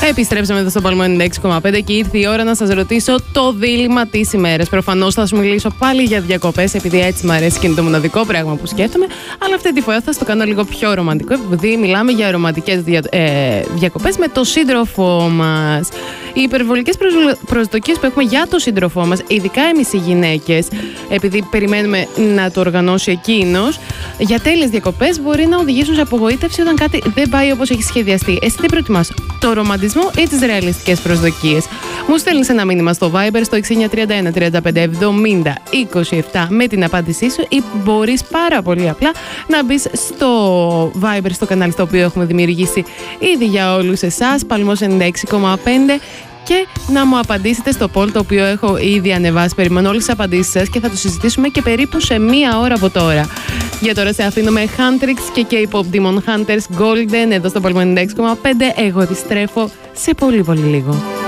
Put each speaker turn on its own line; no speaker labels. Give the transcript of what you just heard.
Επιστρέψαμε εδώ στο Παλμό 96,5 και ήρθε η ώρα να σας ρωτήσω το δίλημμα της ημέρας. Προφανώς θα σου μιλήσω πάλι για διακοπές, επειδή έτσι μου αρέσει και είναι το μοναδικό πράγμα που σκέφτομαι. Αλλά αυτή τη φορά θα το κάνω λίγο πιο ρομαντικό, επειδή μιλάμε για ρομαντικές διακοπές με το σύντροφό μας. Οι υπερβολικές προσδοκίες που έχουμε για το σύντροφό μας, ειδικά εμείς οι γυναίκες, επειδή περιμένουμε να το οργανώσει εκείνος, για τέλειες διακοπές μπορεί να οδηγήσουν σε απογοήτευση όταν κάτι δεν πάει όπως έχει σχεδιαστεί. Εσύ τι προτιμάς, το ρομαντισμό ή τις ρεαλιστικές προσδοκίες? Μου στέλνεις ένα μήνυμα στο Viber στο 6931 35 70 27 με την απάντησή σου, ή μπορείς πάρα πολύ απλά να μπεις στο Viber, στο κανάλι στο οποίο έχουμε δημιουργήσει ήδη για όλους εσάς, Παλμός 96,5, και να μου απαντήσετε στο poll το οποίο έχω ήδη ανεβάσει. Περιμένω όλες τις απαντήσεις σας και θα το συζητήσουμε και περίπου σε μία ώρα από τώρα. Για τώρα σε αφήνω με Huntrix και K-pop Demon Hunters Golden εδώ στο Παλμό 96,5. Εγώ επιστρέφω σε πολύ πολύ λίγο.